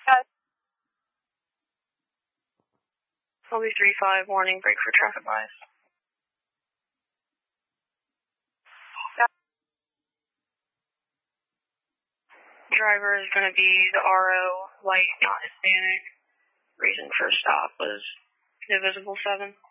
I'll be 3-5, warning, brake for traffic lights. Driver is going to be the RO, white, not Hispanic. Reason for stop was Divisible 7.